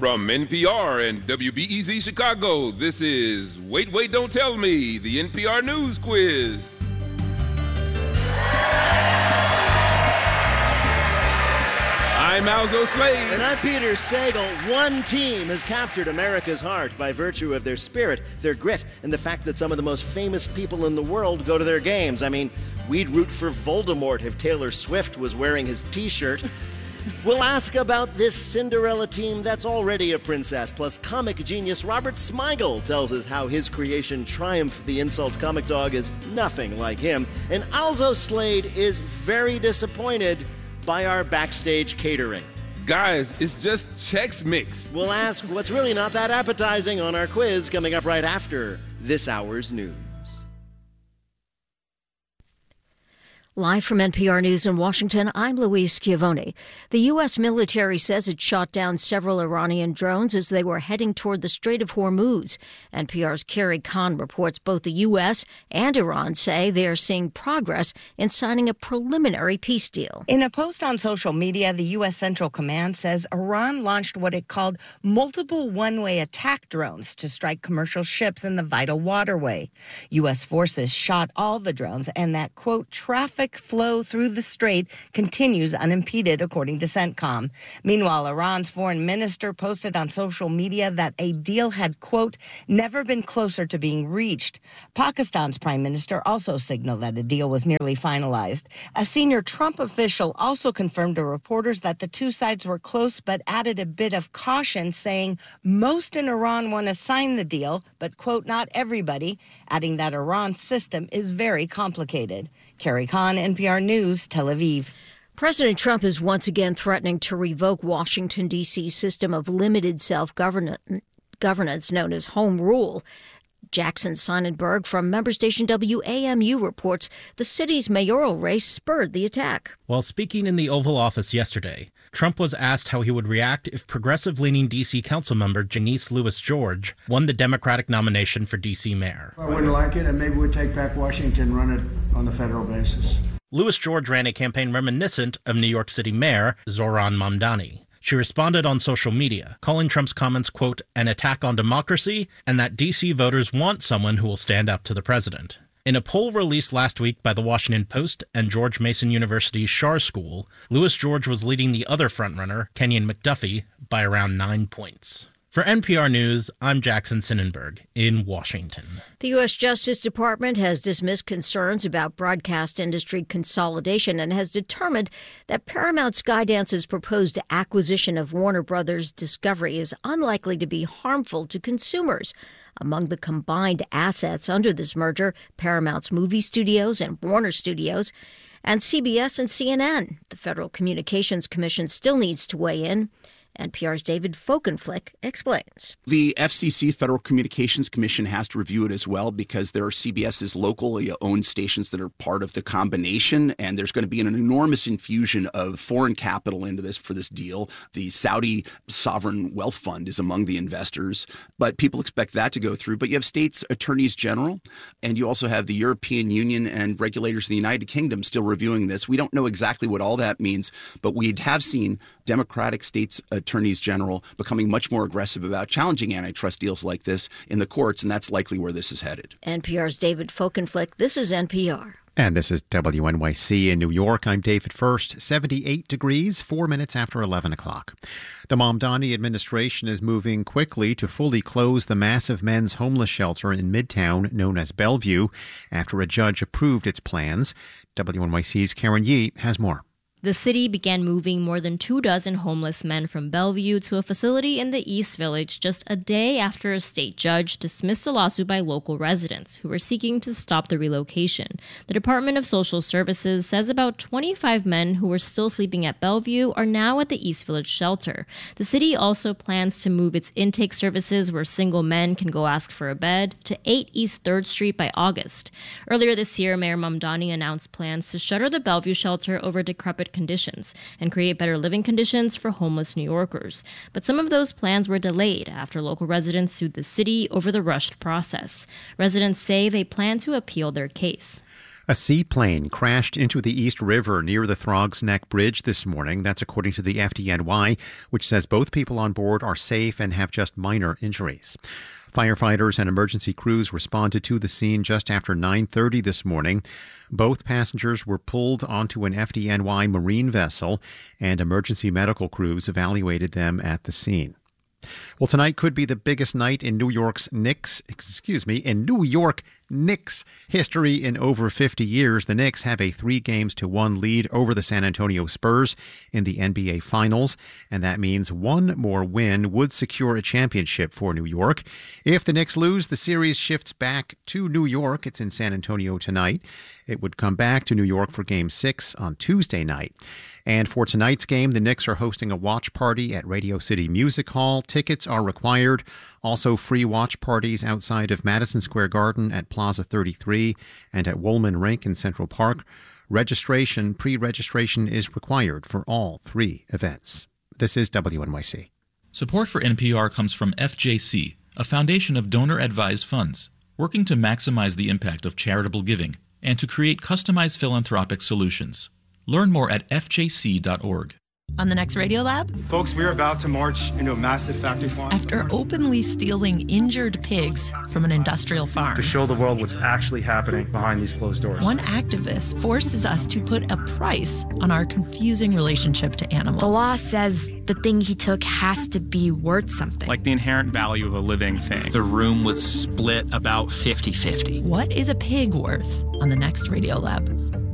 From NPR and WBEZ Chicago, this is Wait, Wait, Don't Tell Me, the NPR News Quiz. I'm Alzo Slade. And I'm Peter Sagal. One team has captured America's heart by virtue of their spirit, their grit, and the fact that some of the most famous people in the world go to their games. I mean, we'd root for Voldemort if Taylor Swift was wearing his T-shirt. We'll ask about this Cinderella team that's already a princess. Plus, comic genius Robert Smigel tells us how his creation Triumph the Insult Comic Dog is nothing like him. And Alzo Slade is very disappointed by our backstage catering. Guys, it's just Chex Mix. We'll ask what's really not that appetizing on our quiz coming up right after this hour's news. Live from NPR News in Washington, I'm Louise Schiavone. The U.S. military says it shot down several Iranian drones as they were heading toward the Strait of Hormuz. NPR's Carrie Kahn reports both the U.S. and Iran say they are seeing progress in signing a preliminary peace deal. In a post on social media, the U.S. Central Command says Iran launched what it called multiple one-way attack drones to strike commercial ships in the vital waterway. U.S. forces shot all the drones and that, quote, traffic flow through the strait continues unimpeded, according to CENTCOM. Meanwhile, Iran's foreign minister posted on social media that a deal had, quote, never been closer to being reached. Pakistan's prime minister also signaled that a deal was nearly finalized. A senior Trump official also confirmed to reporters that the two sides were close, but added a bit of caution, saying most in Iran want to sign the deal, but, quote, not everybody, adding that Iran's system is very complicated. Carrie Kahn, NPR News, Tel Aviv. President Trump is once again threatening to revoke Washington, D.C.'s system of limited self-governance known as Home Rule. Jackson Sonnenberg from member station WAMU reports the city's mayoral race spurred the attack. While speaking in the Oval Office yesterday, Trump was asked how he would react if progressive-leaning D.C. Councilmember Janice Lewis-George won the Democratic nomination for D.C. mayor. I wouldn't like it, and maybe we'd take back Washington and run it on the federal basis. Lewis-George ran a campaign reminiscent of New York City Mayor Zohran Mamdani. She responded on social media, calling Trump's comments, quote, an attack on democracy, and that D.C. voters want someone who will stand up to the president. In a poll released last week by the Washington Post and George Mason University's Schar School, Lewis-George was leading the other frontrunner, Kenyon McDuffie, by around 9 points. For NPR News, I'm Jackson Sonnenberg in Washington. The U.S. Justice Department has dismissed concerns about broadcast industry consolidation and has determined that Paramount Skydance's proposed acquisition of Warner Brothers Discovery is unlikely to be harmful to consumers. Among the combined assets under this merger, Paramount's movie studios and Warner Studios, and CBS and CNN. The Federal Communications Commission still needs to weigh in. NPR's David Folkenflik explains. The FCC, Federal Communications Commission, has to review it as well because there are CBS's locally owned stations that are part of the combination, and there's going to be an enormous infusion of foreign capital into this for this deal. The Saudi Sovereign Wealth Fund is among the investors, but people expect that to go through. But you have states' attorneys general, and you also have the European Union and regulators in the United Kingdom still reviewing this. We don't know exactly what all that means, but we have seen Democratic states' attorneys general becoming much more aggressive about challenging antitrust deals like this in the courts, and that's likely where this is headed. NPR's David Folkenflik. This is NPR. And this is WNYC in New York. I'm David First. 78 degrees, 4 minutes after 11 o'clock. The Mamdani administration is moving quickly to fully close the massive men's homeless shelter in Midtown known as Bellevue after a judge approved its plans. WNYC's Karen Yee has more. The city began moving more than 24 homeless men from Bellevue to a facility in the East Village just a day after a state judge dismissed a lawsuit by local residents who were seeking to stop the relocation. The Department of Social Services says about 25 men who were still sleeping at Bellevue are now at the East Village shelter. The city also plans to move its intake services where single men can go ask for a bed to 8 East 3rd Street by August. Earlier this year, Mayor Mamdani announced plans to shutter the Bellevue shelter over decrepit conditions and create better living conditions for homeless New Yorkers. But some of those plans were delayed after local residents sued the city over the rushed process. Residents say they plan to appeal their case. A seaplane crashed into the East River near the Throgs Neck Bridge this morning. That's according to the FDNY, which says both people on board are safe and have just minor injuries. Firefighters and emergency crews responded to the scene just after 9:30 this morning. Both passengers were pulled onto an FDNY marine vessel, and emergency medical crews evaluated them at the scene. Well, tonight could be the biggest night in New York Knicks history in over 50 years. The Knicks have a 3-1 lead over the San Antonio Spurs in the NBA Finals, and that means one more win would secure a championship for New York. If the Knicks lose, the series shifts back to New York. It's in San Antonio tonight. It would come back to New York for Game 6 on Tuesday night. And for tonight's game, the Knicks are hosting a watch party at Radio City Music Hall. Tickets are required. Also, free watch parties outside of Madison Square Garden at Plaza 33 and at Woolman Rink in Central Park. Pre-registration is required for all 3 events. This is WNYC. Support for NPR comes from FJC, a foundation of donor-advised funds, working to maximize the impact of charitable giving and to create customized philanthropic solutions. Learn more at fjc.org. On the next Radiolab? Folks, we're about to march into a massive factory farm. After openly stealing injured pigs from an industrial farm. To show the world what's actually happening behind these closed doors. One activist forces us to put a price on our confusing relationship to animals. The law says the thing he took has to be worth something. Like the inherent value of a living thing. The room was split about 50-50. What is a pig worth on the next Radiolab?